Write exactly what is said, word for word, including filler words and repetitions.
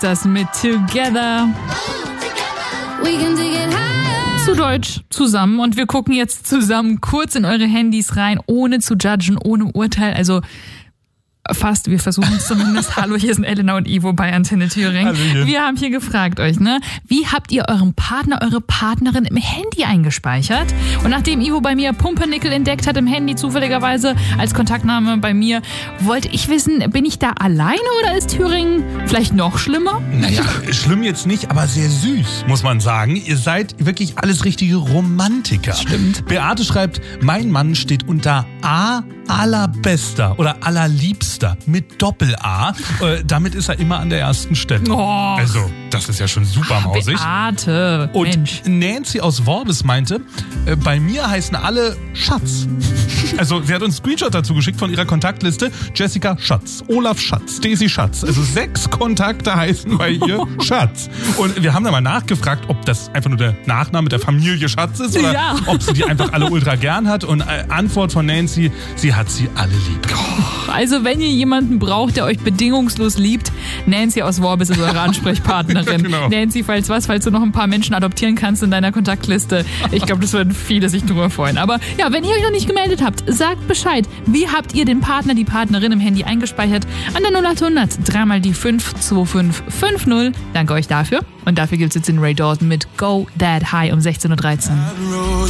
das mit Together. Zu Deutsch zusammen. Und wir gucken jetzt zusammen kurz in eure Handys rein, ohne zu judgen, ohne Urteil. Also fast, wir versuchen es zumindest. Hallo, hier sind Elena und Ivo bei Antenne Thüringen. Hallo. Wir haben hier gefragt euch, ne? Wie habt ihr euren Partner, eure Partnerin im Handy eingespeichert? Und nachdem Ivo bei mir Pumpernickel entdeckt hat im Handy, zufälligerweise als Kontaktname bei mir, wollte ich wissen, bin ich da alleine oder ist Thüringen vielleicht noch schlimmer? Naja, schlimm jetzt nicht, aber sehr süß, muss man sagen. Ihr seid wirklich alles richtige Romantiker. Stimmt. Beate schreibt, mein Mann steht unter A allerbester oder allerliebster mit Doppel-A. Äh, damit ist er immer an der ersten Stelle. Oh. Also, das ist ja schon super mausig. Beate, Und Mensch. Nancy aus Worbis meinte, äh, bei mir heißen alle Schatz. Also, sie hat uns einen Screenshot dazu geschickt von ihrer Kontaktliste. Jessica Schatz, Olaf Schatz, Daisy Schatz. Also sechs Kontakte heißen bei ihr Schatz. Und wir haben da mal nachgefragt, ob das einfach nur der Nachname der Familie Schatz ist oder Ja. ob sie die einfach alle ultra gern hat. Und äh, Antwort von Nancy, sie hat sie alle lieb. Also wenn ihr jemanden braucht, der euch bedingungslos liebt, Nancy aus Worbis ist eure Ansprechpartnerin. Genau. Nancy, falls was, falls du noch ein paar Menschen adoptieren kannst in deiner Kontaktliste. Ich glaube, das würden viele sich drüber freuen. Aber ja, wenn ihr euch noch nicht gemeldet habt, sagt Bescheid. Wie habt ihr den Partner, die Partnerin im Handy eingespeichert? An der null acht hundert, dreimal die fünf zwei fünf fünf null. Danke euch dafür. Und dafür gibt es jetzt den Ray Dalton mit Go That High um sechzehn Uhr dreizehn.